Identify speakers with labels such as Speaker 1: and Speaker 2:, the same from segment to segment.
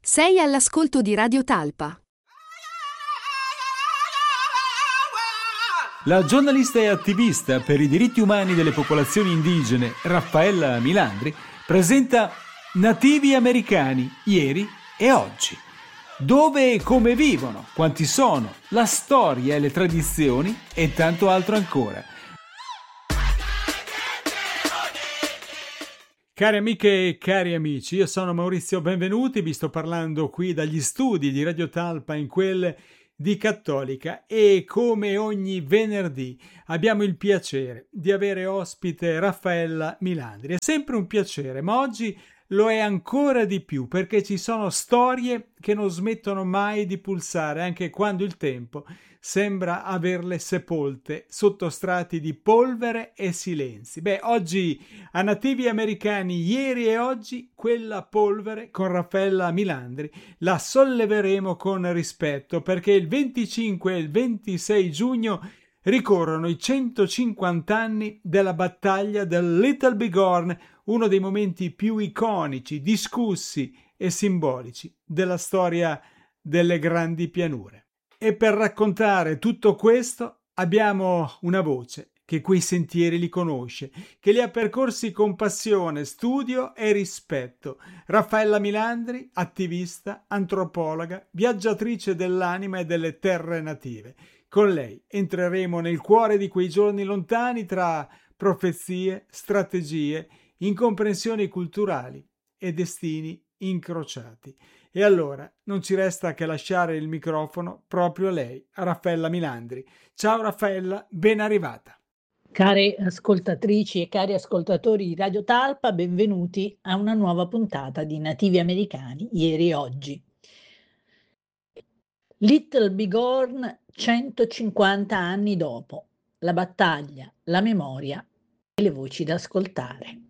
Speaker 1: Sei all'ascolto di Radio Talpa.
Speaker 2: La giornalista e attivista per i diritti umani delle popolazioni indigene, Raffaella Milandri, presenta Nativi americani, ieri e oggi. Dove e come vivono, quanti sono, la storia e le tradizioni e tanto altro ancora. Cari amiche e cari amici, io sono Maurizio Benvenuti, vi sto parlando qui dagli studi di Radio Talpa in quel di Cattolica e come ogni venerdì abbiamo il piacere di avere ospite Raffaella Milandri. È sempre un piacere, ma oggi lo è ancora di più perché ci sono storie che non smettono mai di pulsare anche quando il tempo sembra averle sepolte sotto strati di polvere e silenzi. Oggi a Nativi americani, ieri e oggi, quella polvere con Raffaella Milandri la solleveremo con rispetto perché il 25 e il 26 giugno ricorrono i 150 anni della battaglia del Little Bighorn, uno dei momenti più iconici, discussi e simbolici della storia delle grandi pianure. E per raccontare tutto questo abbiamo una voce che quei sentieri li conosce, che li ha percorsi con passione, studio e rispetto. Raffaella Milandri, attivista, antropologa, viaggiatrice dell'anima e delle terre native. Con lei entreremo nel cuore di quei giorni lontani tra profezie, strategie, incomprensioni culturali e destini incrociati. E allora non ci resta che lasciare il microfono proprio a lei, a Raffaella Milandri. Ciao Raffaella, ben arrivata.
Speaker 3: Care ascoltatrici e cari ascoltatori di Radio Talpa, benvenuti a una nuova puntata di Nativi americani, ieri e oggi. Little Bighorn 150 anni dopo, la battaglia, la memoria e le voci da ascoltare.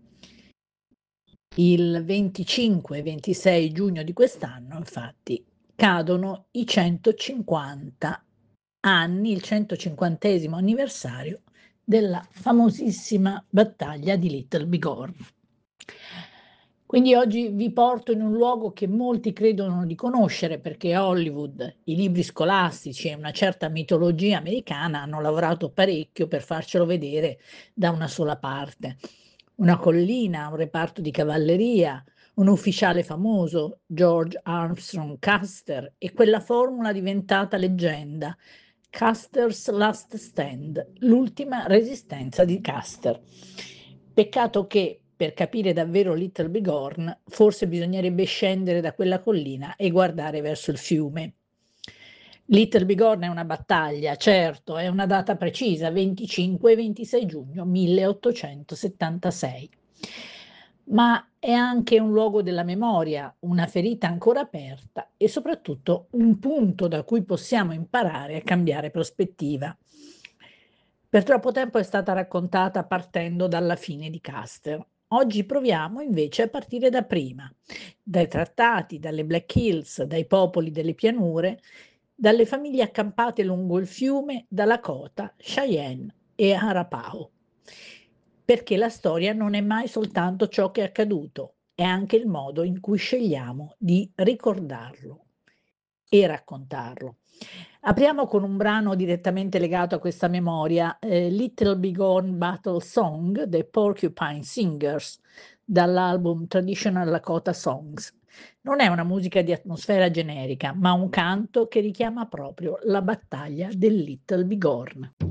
Speaker 3: Il 25 e 26 giugno di quest'anno, infatti, cadono i 150 anni, il 150° anniversario della famosissima battaglia di Little Bighorn. Quindi oggi vi porto in un luogo che molti credono di conoscere perché Hollywood, i libri scolastici e una certa mitologia americana hanno lavorato parecchio per farcelo vedere da una sola parte. Una collina, un reparto di cavalleria, un ufficiale famoso, George Armstrong Custer, e quella formula diventata leggenda, Custer's Last Stand, l'ultima resistenza di Custer. Peccato che, per capire davvero Little Bighorn, forse bisognerebbe scendere da quella collina e guardare verso il fiume. Little Bighorn è una battaglia, certo, è una data precisa, 25 e 26 giugno 1876. Ma è anche un luogo della memoria, una ferita ancora aperta e soprattutto un punto da cui possiamo imparare a cambiare prospettiva. Per troppo tempo è stata raccontata partendo dalla fine di Custer. Oggi proviamo invece a partire da prima, dai trattati, dalle Black Hills, dai popoli delle pianure, dalle famiglie accampate lungo il fiume, da Lakota, Cheyenne e Arapaho. Perché la storia non è mai soltanto ciò che è accaduto, è anche il modo in cui scegliamo di ricordarlo e raccontarlo. Apriamo con un brano direttamente legato a questa memoria, Little Bighorn Battle Song dei Porcupine Singers, dall'album Traditional Lakota Songs. Non è una musica di atmosfera generica, ma un canto che richiama proprio la battaglia del Little Bighorn.